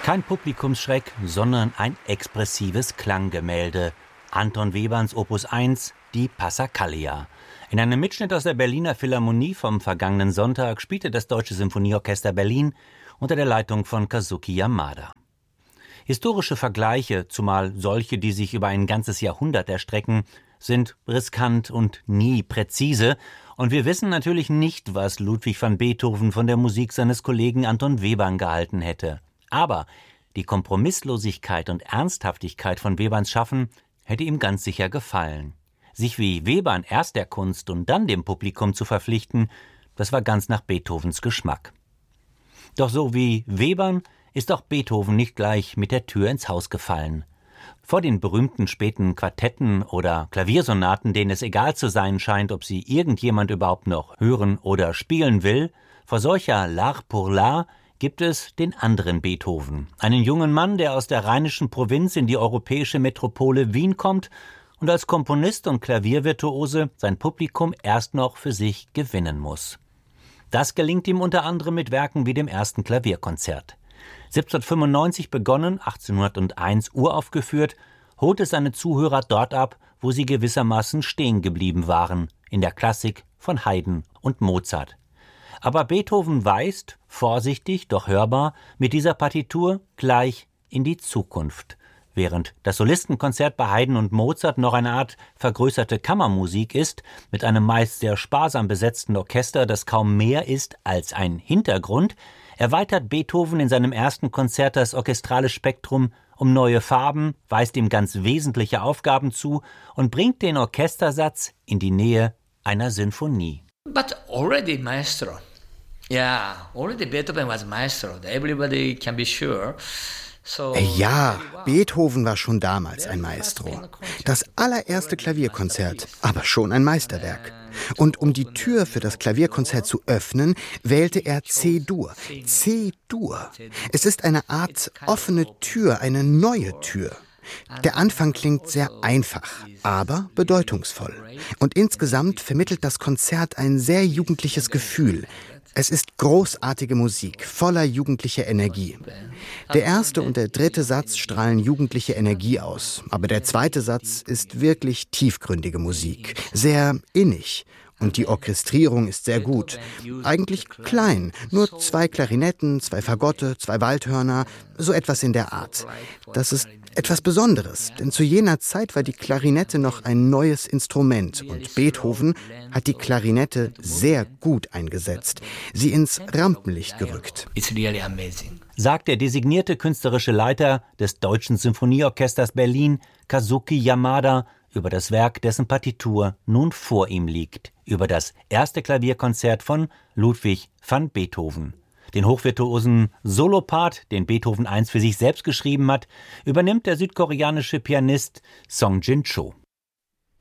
Kein Publikumsschreck, sondern ein expressives Klanggemälde. Anton Weberns Opus 1, die Passacaglia. In einem Mitschnitt aus der Berliner Philharmonie vom vergangenen Sonntag spielte das Deutsche Symphonieorchester Berlin unter der Leitung von Kazuki Yamada. Historische Vergleiche, zumal solche, die sich über ein ganzes Jahrhundert erstrecken, sind riskant und nie präzise. Und wir wissen natürlich nicht, was Ludwig van Beethoven von der Musik seines Kollegen Anton Webern gehalten hätte. Aber die Kompromisslosigkeit und Ernsthaftigkeit von Weberns Schaffen hätte ihm ganz sicher gefallen. Sich wie Webern erst der Kunst und dann dem Publikum zu verpflichten, das war ganz nach Beethovens Geschmack. Doch so wie Webern ist auch Beethoven nicht gleich mit der Tür ins Haus gefallen. Vor den berühmten späten Quartetten oder Klaviersonaten, denen es egal zu sein scheint, ob sie irgendjemand überhaupt noch hören oder spielen will, vor solcher L'art pour l'art gibt es den anderen Beethoven. Einen jungen Mann, der aus der rheinischen Provinz in die europäische Metropole Wien kommt und als Komponist und Klaviervirtuose sein Publikum erst noch für sich gewinnen muss. Das gelingt ihm unter anderem mit Werken wie dem ersten Klavierkonzert. 1795 begonnen, 1801 uraufgeführt, holt es seine Zuhörer dort ab, wo sie gewissermaßen stehen geblieben waren, in der Klassik von Haydn und Mozart. Aber Beethoven weist, vorsichtig, doch hörbar, mit dieser Partitur gleich in die Zukunft. Während das Solistenkonzert bei Haydn und Mozart noch eine Art vergrößerte Kammermusik ist, mit einem meist sehr sparsam besetzten Orchester, das kaum mehr ist als ein Hintergrund, erweitert Beethoven in seinem ersten Konzert das orchestrale Spektrum um neue Farben, weist ihm ganz wesentliche Aufgaben zu und bringt den Orchestersatz in die Nähe einer Sinfonie. But already maestro. Yeah, already Beethoven was maestro. Everybody can be sure. Ja, Beethoven war schon damals ein Maestro. Das allererste Klavierkonzert, aber schon ein Meisterwerk. Und um die Tür für das Klavierkonzert zu öffnen, wählte er C-Dur. C-Dur. Es ist eine Art offene Tür, eine neue Tür. Der Anfang klingt sehr einfach, aber bedeutungsvoll. Und insgesamt vermittelt das Konzert ein sehr jugendliches Gefühl. Es ist großartige Musik, voller jugendlicher Energie. Der erste und der dritte Satz strahlen jugendliche Energie aus, aber der zweite Satz ist wirklich tiefgründige Musik, sehr innig. Und die Orchestrierung ist sehr gut. Eigentlich klein, nur 2 Klarinetten, 2 Fagotte, 2 Waldhörner, so etwas in der Art. Das ist etwas Besonderes, denn zu jener Zeit war die Klarinette noch ein neues Instrument und Beethoven hat die Klarinette sehr gut eingesetzt, sie ins Rampenlicht gerückt. Sagt der designierte künstlerische Leiter des Deutschen Symphonieorchesters Berlin, Kazuki Yamada, über das Werk, dessen Partitur nun vor ihm liegt, über das erste Klavierkonzert von Ludwig van Beethoven. Den hochvirtuosen Solopart, den Beethoven einst für sich selbst geschrieben hat, übernimmt der südkoreanische Pianist Song Jin-cho.